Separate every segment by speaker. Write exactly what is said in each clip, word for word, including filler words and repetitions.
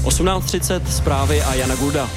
Speaker 1: osmnáct třicet zprávy a Jana Gulda.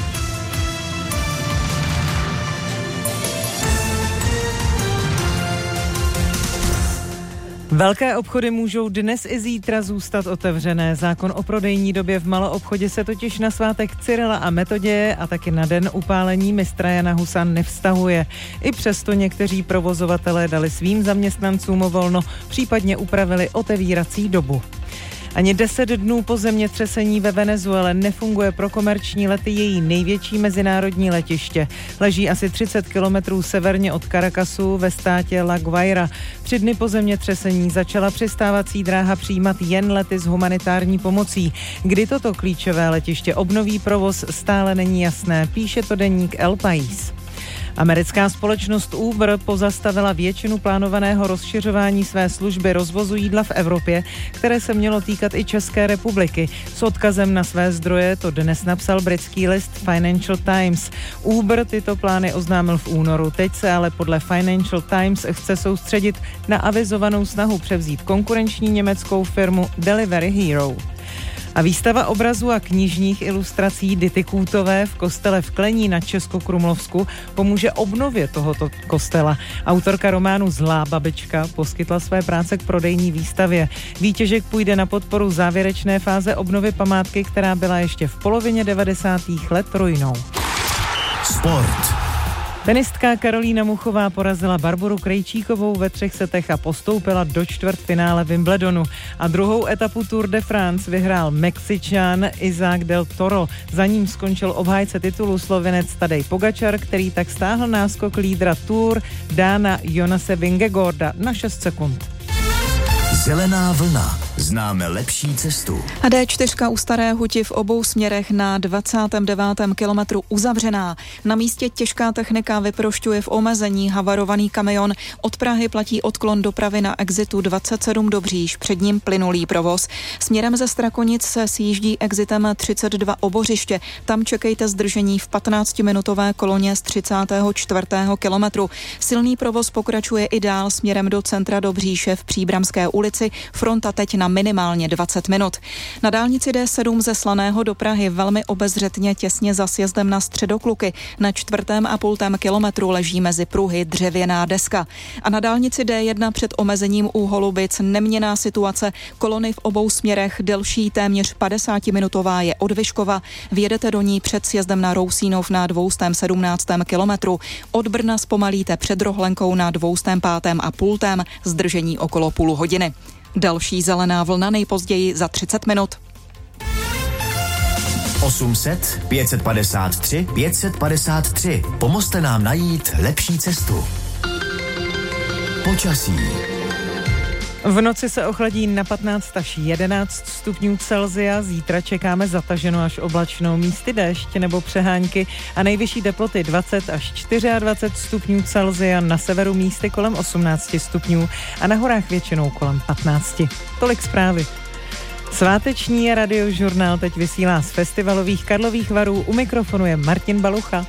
Speaker 2: Velké obchody můžou dnes i zítra zůstat otevřené. Zákon o prodejní době v maloobchodě se totiž na svátek Cyrila a Metoděje a taky na den upálení mistra Jana Husa nevztahuje. I přesto někteří provozovatelé dali svým zaměstnancům volno, případně upravili otevírací dobu. Ani deset dnů po zemětřesení ve Venezuele nefunguje pro komerční lety její největší mezinárodní letiště. Leží asi třicet kilometrů severně od Caracasu ve státě La Guaira. Tři dny po zemětřesení začala přistávací dráha přijímat jen lety s humanitární pomocí. Kdy toto klíčové letiště obnoví provoz, stále není jasné, píše to deník El País. Americká společnost Uber pozastavila většinu plánovaného rozšiřování své služby rozvozu jídla v Evropě, které se mělo týkat i České republiky. S odkazem na své zdroje to dnes napsal britský list Financial Times. Uber tyto plány oznámil v únoru. Teď se ale podle Financial Times chce soustředit na avizovanou snahu převzít konkurenční německou firmu Delivery Hero. A výstava obrazů a knižních ilustrací Dity Kůtové v kostele v Klení na Českokrumlovsku pomůže obnově tohoto kostela. Autorka románu Zlá babička poskytla své práce k prodejní výstavě. Výtěžek půjde na podporu závěrečné fáze obnovy památky, která byla ještě v polovině devadesátých let ruinou.
Speaker 3: Sport.
Speaker 2: Tenistka Karolína Muchová porazila Barboru Krejčíkovou ve třech setech a postoupila do čtvrtfinále Wimbledonu. A druhou etapu Tour de France vyhrál Mexičan Isaac del Toro. Za ním skončil obhájce titulu Slovinec Tadej Pogačar, který tak stáhl náskok lídra Tour Dána Jonase Vingegaarda na šest sekund.
Speaker 3: Zelená vlna. Známe lepší cestu.
Speaker 4: A dé čtyři u Staré Huti v obou směrech na dvacátém devátém kilometru uzavřená. Na místě těžká technika vyprošťuje v omezení havarovaný kamion. Od Prahy platí odklon dopravy na exitu dvacet sedm Dobříš, před ním plynulý provoz. Směrem ze Strakonic se sjíždí exitem třicet dva Obořiště. Tam čekejte zdržení v patnáctiminutové koloně z třicátého čtvrtého kilometru. Silný provoz pokračuje i dál směrem do centra Dobříše v Příbramské ulici. Fronta teď na minimálně dvacet minut. Na dálnici dé sedm ze Slaného do Prahy velmi obezřetně těsně za sjezdem na Středokluky. Na čtvrtém a půltém kilometru leží mezi pruhy dřevěná deska. A na dálnici dé jedna před omezením u Holubic neměnná situace. Kolony v obou směrech delší téměř padesátiminutová je od Vyškova. Vjedete do ní před sjezdem na Rousínov na dvoustém sedmnáctém kilometru. Od Brna zpomalíte před Rohlenkou na dvoustém pátém a půltém, zdržení okolo půl hodiny. Další zelená vlna nejpozději za třicet minut.
Speaker 3: osm set, pět set padesát tři, pět set padesát tři. Pomozte nám najít lepší cestu. Počasí.
Speaker 2: V noci se ochladí na patnáct až jedenáct stupňů Celsia, zítra čekáme zataženou až oblačnou, místy déšť nebo přehánky a nejvyšší teploty dvacet až dvacet čtyři stupňů Celsia, na severu místy kolem osmnáct stupňů a na horách většinou kolem patnáct. Tolik zprávy. Sváteční radiožurnál teď vysílá z festivalových Karlových Varů, u mikrofonu je Martin Balucha.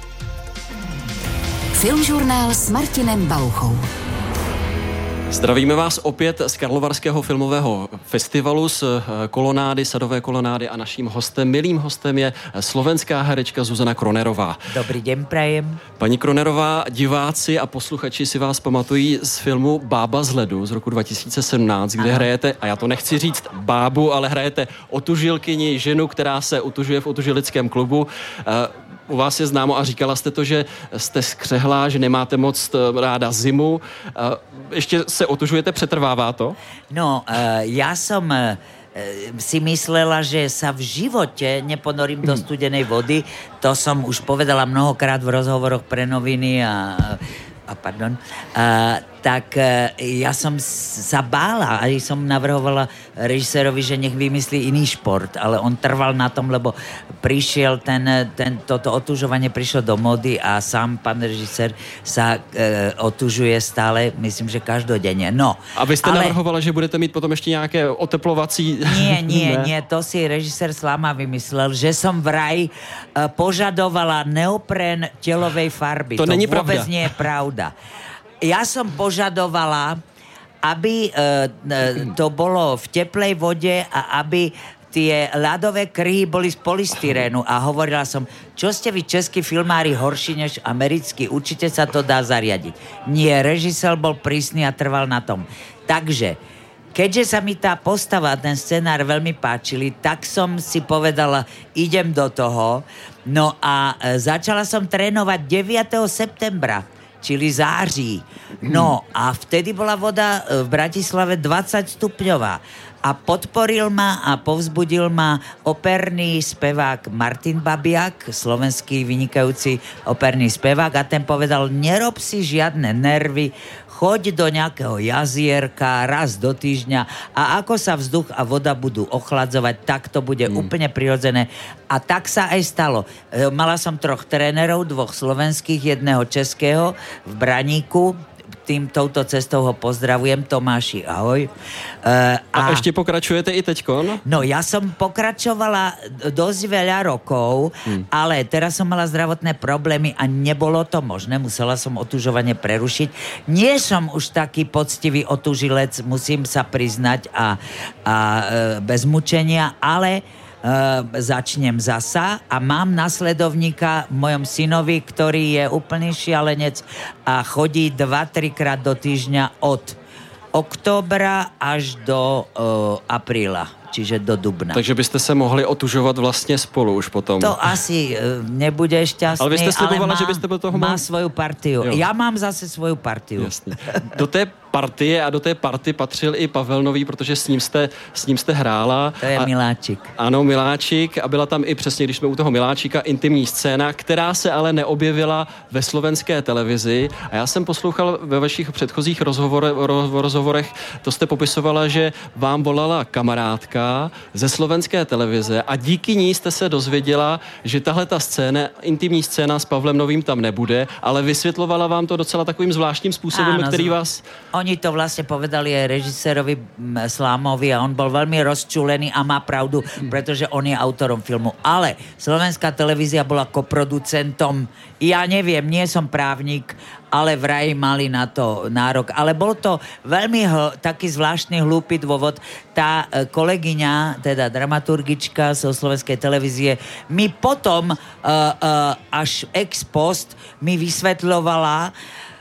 Speaker 5: Filmžurnál s Martinem Baluchou.
Speaker 1: Zdravíme vás opět z Karlovarského filmového festivalu, z kolonády, sadové kolonády a naším hostem, milým hostem je slovenská herečka Zuzana Kronerová.
Speaker 6: Dobrý den, prajem.
Speaker 1: Paní Kronerová, diváci a posluchači si vás pamatují z filmu Bába z ledu z roku dva tisíce sedmnáct, kde ano. hrajete, a já to nechci říct bábu, ale hrajete otužilkyni, ženu, která se utužuje v otužilickém klubu. U vás je známo a říkala jste to, že jste skřehlá, že nemáte moc ráda zimu. Ještě se otužujete, přetrvává to?
Speaker 6: No, já jsem si myslela, že sa v živote neponorím do studenej vody. To som už povedala mnohokrát v rozhovoroch pre noviny a... a pardon, a, tak a, ja som sa bála, aj som navrhovala režisérovi, že nech vymyslí iný šport, ale on trval na tom, lebo prišiel ten, ten toto otužovanie prišlo do mody a sám pán režisér sa e, otužuje stále, myslím, že každodenne. No,
Speaker 1: a vy jste
Speaker 6: ale...
Speaker 1: navrhovala, že budete mít potom ještě nějaké oteplovací...
Speaker 6: Nie, nie, ne? nie, to si režisér Slama vymyslel, že som vraj e, požadovala neopren telovej farby.
Speaker 1: To, to není pravda.
Speaker 6: To vôbec nie je pravda. Ja som požadovala, aby e, e, to bolo v teplej vode a aby tie ľadové kryhy boli z polystyrénu a hovorila som, čo ste vy českí filmári horší než americkí, určite sa to dá zariadiť. Nie, režisér bol prísny a trval na tom. Takže, keďže sa mi tá postava, ten scenár veľmi páčili, tak som si povedala, idem do toho. No a e, začala som trénovať deviateho septembra, čili září. No a vtedy bola voda v Bratislave dvadsať stupňová. A podporil ma a povzbudil ma operný spevák Martin Babiak, slovenský vynikajúci operný spevák, a ten povedal, nerob si žiadne nervy, choď do nejakého jazierka raz do týždňa a ako sa vzduch a voda budú ochladzovať, tak to bude mm. úplne prirodzené. A tak sa aj stalo. Mala som troch trénerov, dvoch slovenských, jedného českého v Braníku. Tým touto cestou ho pozdravujem, Tomáši, ahoj. Uh,
Speaker 1: a, a ešte pokračujete i teďkon?
Speaker 6: No, ja som pokračovala dosť veľa rokov, hmm. ale teraz som mala zdravotné problémy a nebolo to možné, musela som otužovanie prerušiť. Nie som už taký poctivý otužilec, musím sa priznať, a, a e, bez mučenia, ale Uh, začnem zasa a mám nasledovníka v mojom synovi, ktorý je úplný šialenec a chodí dva tri krát do týždňa od októbra až do uh, apríla, čiže do dubna.
Speaker 1: Takže byste se mohli otužovat vlastně spolu už potom.
Speaker 6: To asi uh, nebude šťastný,
Speaker 1: ale vy jste slibovala,
Speaker 6: má,
Speaker 1: že byste do toho
Speaker 6: má
Speaker 1: mal...
Speaker 6: svoju partiu. Jo. Ja mám zase svoju partiu.
Speaker 1: Jasně. Do té partie a do té party patřil i Pavel Nový, protože s ním jste, s ním jste hrála.
Speaker 6: To je
Speaker 1: a,
Speaker 6: Miláčik.
Speaker 1: Ano, Miláčik, a byla tam i přesně, když jsme u toho Miláčika, intimní scéna, která se ale neobjevila ve slovenské televizi. A já jsem poslouchal ve vašich předchozích rozhovore, roz, rozhovorech, to jste popisovala, že vám volala kamarádka ze slovenské televize a díky ní jste se dozvěděla, že tahle ta scéna, intimní scéna s Pavlem Novým tam nebude, ale vysvětlovala vám to docela takovým zvláštním způsobem,
Speaker 6: Áno,
Speaker 1: který vás...
Speaker 6: Oni to vlastne povedali aj režisérovi Slámovi a on bol veľmi rozčúlený a má pravdu, pretože on je autorom filmu. Ale slovenská televízia bola koproducentom. Ja neviem, nie som právnik, ale vraj mali na to nárok. Ale bol to veľmi hl- taký zvláštny hlúpy dôvod. Tá e, kolegyňa, teda dramaturgička zo slovenskej televízie, mi potom e, e, až ex post mi vysvetľovala,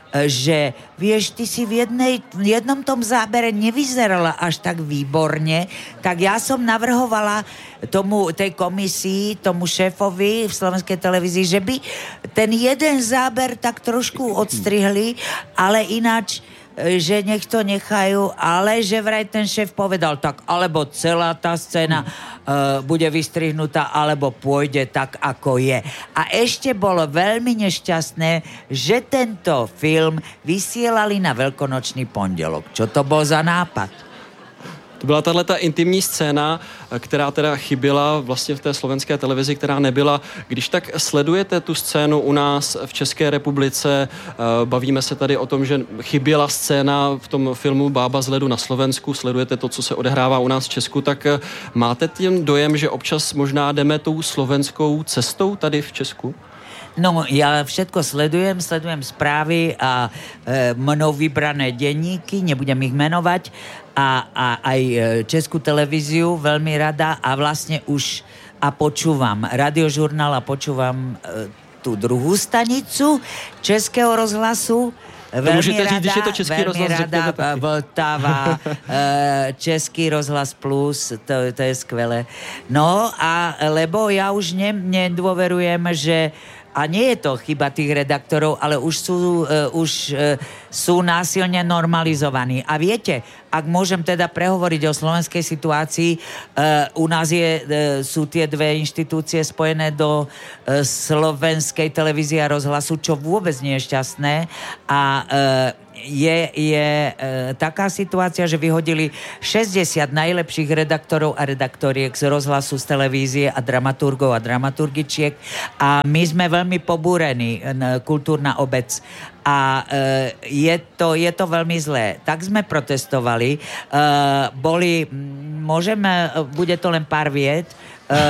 Speaker 6: že vieš, ty si v jednej, jednom tom zábere nevyzerala až tak výborne, tak ja som navrhovala tomu, tej komisii, tomu šéfovi v slovenskej televízii, že by ten jeden záber tak trošku odstrihli, ale ináč že nech to nechajú, ale že vraj ten šéf povedal tak, alebo celá tá scéna uh, bude vystrihnutá, alebo pôjde tak, ako je. A ešte bolo veľmi nešťastné, že tento film vysielali na veľkonočný pondelok. Čo to bol za nápad?
Speaker 1: To byla tato intimní scéna, která teda chyběla vlastně v té slovenské televizi, která nebyla. Když tak sledujete tu scénu u nás v České republice, bavíme se tady o tom, že chyběla scéna v tom filmu Bába z ledu na Slovensku, sledujete to, co se odehrává u nás v Česku, tak máte tím dojem, že občas možná jdeme tou slovenskou cestou tady v Česku?
Speaker 6: No, ja všetko sledujem, sledujem správy a e, mnou vybrané denníky, nebudem ich menovať, a, a aj Českú televíziu veľmi rada a vlastne už a počúvam radiožurnál a počúvam e, tú druhú stanicu Českého rozhlasu. Veľmi
Speaker 1: môžete
Speaker 6: rada,
Speaker 1: říct, když je to Český rozhlas,
Speaker 6: rada Vltava, Český rozhlas plus, to, to je skvelé. No a lebo ja už ne, nedôverujem, že a nie je to chyba tých redaktorov, ale už sú, uh, už, uh, sú násilne normalizovaní. A viete, ak môžem teda prehovoriť o slovenskej situácii, uh, u nás je, uh, sú tie dve inštitúcie spojené do uh, slovenskej televízie a rozhlasu, čo vôbec nie je šťastné. A uh, je, je e, taká situácia, že vyhodili šesťdesiat najlepších redaktorov a redaktoriek z rozhlasu, z televízie a dramaturgov a dramaturgičiek a my sme veľmi pobúrení, kultúrna obec. A e, je, to, je to veľmi zlé. Tak sme protestovali. E, boli, môžeme, bude to len pár viet, e,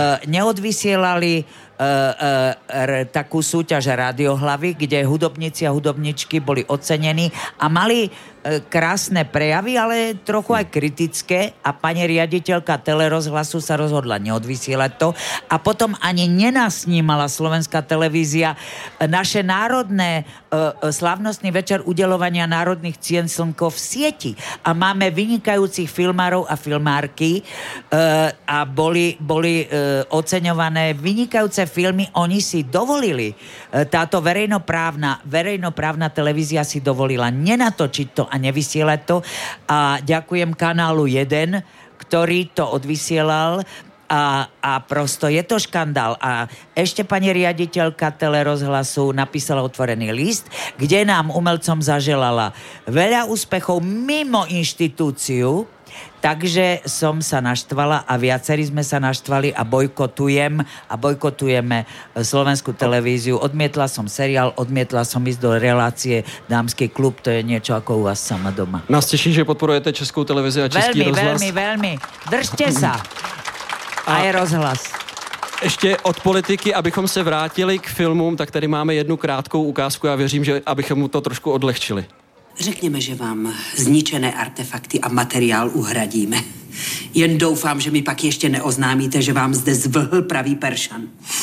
Speaker 6: neodvysielali Uh, uh, r, takú súťaž Radiohlavy, kde hudobníci a hudobničky boli ocenení a mali krásne prejavy, ale trochu aj kritické a pani riaditeľka telerozhlasu sa rozhodla neodvysielať to a potom ani nenasnímala slovenská televízia naše národné e, slávnostný večer udeľovania národných cien Slnko v sieti. A máme vynikajúcich filmárov a filmárky e, a boli, boli e, oceňované vynikajúce filmy. Oni si dovolili, e, táto verejnoprávna, verejnoprávna televízia si dovolila nenatočiť to a nevysielať to a ďakujem kanálu jeden, ktorý to odvysielal a, a prosto je to škandál. A ešte pani riaditeľka telerozhlasu napísala otvorený list, kde nám umelcom zaželala veľa úspechov mimo inštitúciu. Takže som sa naštvala a viacerí sme sa naštvali a bojkotujem a bojkotujeme slovenskú televíziu. Odmietla som seriál, odmietla som ísť do relácie Dámsky klub, to je niečo ako u vás sama doma.
Speaker 1: Nás teší, že podporujete Českou televizi a Český
Speaker 6: veľmi,
Speaker 1: rozhlas.
Speaker 6: Veľmi, veľmi, držte sa. A je rozhlas.
Speaker 1: Ještě od politiky, abychom se vrátili k filmům, tak tady máme jednu krátkou ukázku. Já věřím, že abychom mu to trošku odlehčili.
Speaker 7: Řekněme, že vám zničené artefakty a materiál uhradíme. Jen doufám, že mi pak ještě neoznámíte, že vám zde zvlhl pravý Peršan.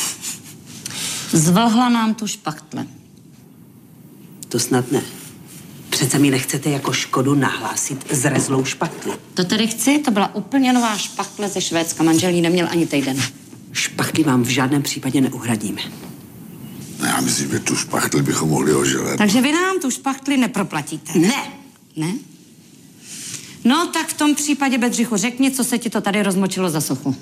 Speaker 8: Zvlhla nám tu špachtle.
Speaker 7: To snad ne. Přece mi nechcete jako škodu nahlásit zrezlou špachtli.
Speaker 8: To tedy chci, to byla úplně nová špachtle ze Švédska. Manžel jí neměl ani týden.
Speaker 7: Špachtli vám v žádném případě neuhradíme.
Speaker 9: No já myslím, že tu špachtli bychom mohli oželet.
Speaker 8: Takže vy nám tu špachtli neproplatíte.
Speaker 7: Ne.
Speaker 8: Ne? No tak v tom případě, Bedřichu, řekni, co se ti to tady rozmočilo za sochu.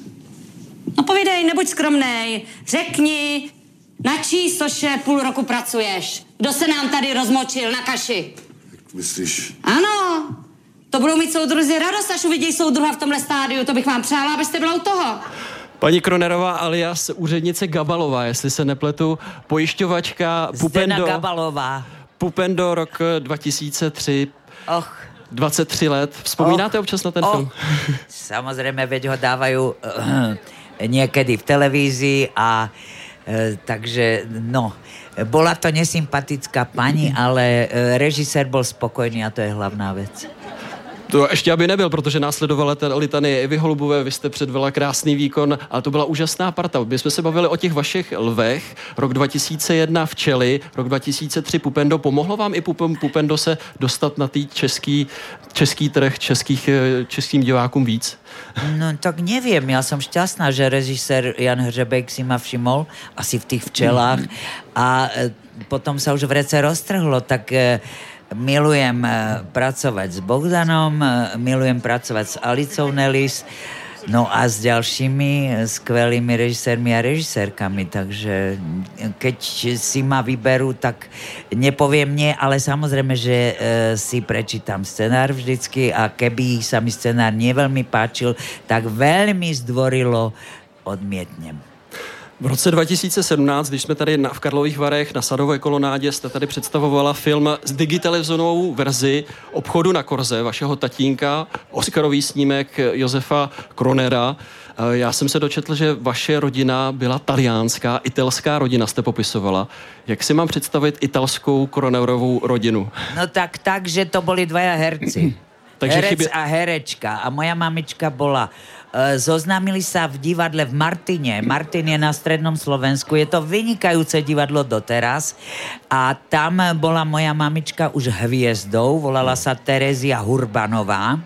Speaker 8: No povídej, nebuď skromnej. Řekni, na čí soše půl roku pracuješ? Kdo se nám tady rozmočil na kaši?
Speaker 9: Jak myslíš?
Speaker 8: Ano, to budou mít soudruzi radost, až uvidějí soudruha v tomhle stádiu. To bych vám přála, abyste byla u toho.
Speaker 1: Paní Kronerová alias úřednice Gabalová, jestli se nepletu, pojišťovačka Pupendo.
Speaker 6: Zdena Gabalová.
Speaker 1: Pupendo, rok dva tisíce tři.
Speaker 6: Och.
Speaker 1: dvacet tři let. Vzpomínáte
Speaker 6: Och.
Speaker 1: občas na ten
Speaker 6: Och.
Speaker 1: film?
Speaker 6: Samozrejme, veď ho dávajú uh, niekedy v televízii a uh, takže, no, bola to nesympatická pani, ale uh, režisér bol spokojný a to je hlavná vec.
Speaker 1: To ještě aby nebyl, protože následovala ta litanie Evy Holubové, vy jste předvedla krásný výkon, ale to byla úžasná parta. My jsme se bavili o těch vašich lvech, rok dva tisíce jedna Včely, rok dva tisíce tři Pupendo. Pomohlo vám i Pupendo se dostat na tý český, český trh, českých, českým divákům víc?
Speaker 6: No tak neviem, ja som šťastná, že režisér Jan Hřebejk si ma všimol asi v tých Včelách a potom sa už vrece roztrhlo, tak milujem pracovať s Bohdanom, milujem pracovať s Alicou Nelis, no a s ďalšími skvelými režisérmi a režisérkami, takže keď si ma vyberú, tak nepoviem nie, ale samozrejme, že e, si prečítam scenár vždycky a keby sa mi scenár neveľmi páčil, tak veľmi zdvorilo odmietnem.
Speaker 1: V roce dva tisíce sedmnáct, když jsme tady na, v Karlových Varech na Sadové kolonádě, jste tady představovala film s digitalizovanou verzi Obchodu na korze vašeho tatínka, Oscarový snímek Josefa Kronera. Já jsem se dočetl, že vaše rodina byla taliánská, italská rodina jste popisovala. Jak si mám představit italskou Kronerovou rodinu?
Speaker 6: No tak, tak, že to boli dvaja herci.
Speaker 1: Takže
Speaker 6: Herec
Speaker 1: chybě...
Speaker 6: a herečka. A moja mamička bola... E, zoznámili sa v divadle v Martine. Martin je na strednom Slovensku. Je to vynikajúce divadlo doteraz. A tam bola moja mamička už hviezdou. Volala sa Terezia Hurbanová.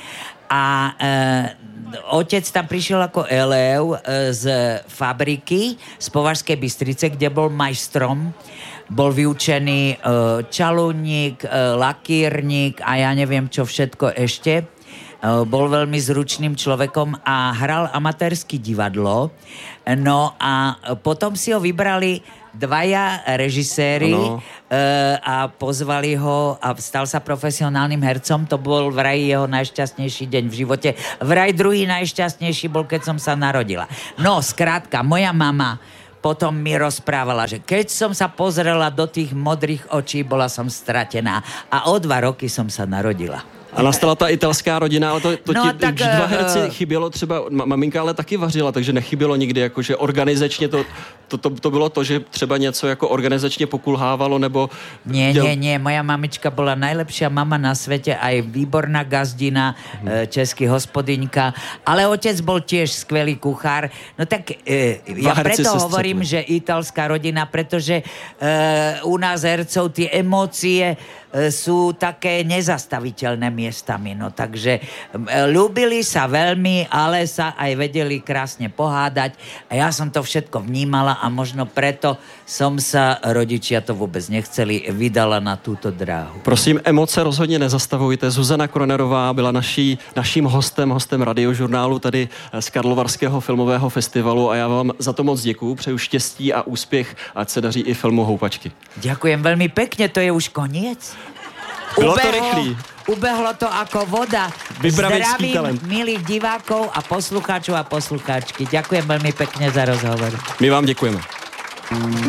Speaker 6: A e, otec tam prišiel ako elév e, z fabriky z Považskej Bystrice, kde bol majstrom. Bol vyučený e, čalúnik, e, lakírnik a ja neviem čo všetko ešte. E, bol veľmi zručným človekom a hral amatérske divadlo. No a potom si ho vybrali dvaja režiséri e, a pozvali ho a stal sa profesionálnym hercom. To bol vraj jeho najšťastnejší deň v živote. Vraj druhý najšťastnejší bol, keď som sa narodila. No, skrátka, moja mama potom mi rozprávala, že keď som sa pozrela do tých modrých očí, bola som stratená. A o dva roky som sa narodila.
Speaker 1: A nastala ta italská rodina, ale to, to
Speaker 6: No,
Speaker 1: ti
Speaker 6: tak,
Speaker 1: dva herci
Speaker 6: eh,
Speaker 1: chybělo třeba, maminka ale taky vařila, takže nechybělo nikdy, jakože organizačně to, to, to, to bylo to, že třeba něco jako organizačně pokulhávalo, nebo...
Speaker 6: Nie,
Speaker 1: děl...
Speaker 6: nie, nie, moja mamička bola najlepšia mama na svete, aj výborná gazdina, hmm. český hospodyňka, ale otec bol tiež skvelý kuchár. No tak e, ja preto hovorím, že italská rodina, pretože e, u nás hercov tie emócie sú také nezastaviteľné miestami. No takže ľúbili sa veľmi, ale sa aj vedeli krásne pohádať a ja som to všetko vnímala a možno preto som sa, rodičia to vôbec nechceli, vydala na túto dráhu.
Speaker 1: Prosím, emoce rozhodně nezastavujte. Zuzana Kronerová byla naší, naším hostem, hostem radiožurnálu tady z Karlovarského filmového festivalu a já vám za to moc děkuju. Přeju štěstí a úspěch, ať se daří i filmu Houpačky.
Speaker 6: Ďakujem veľmi pekne, to je už koniec.
Speaker 1: Bylo
Speaker 6: ubehlo,
Speaker 1: to rýchlý.
Speaker 6: Ubehlo to ako voda.
Speaker 1: Vypravecký
Speaker 6: Zdravím
Speaker 1: talent.
Speaker 6: milých divákov a poslucháčov a poslucháčky. Ďakujem veľmi pekne za rozhovor.
Speaker 1: My vám děkujeme.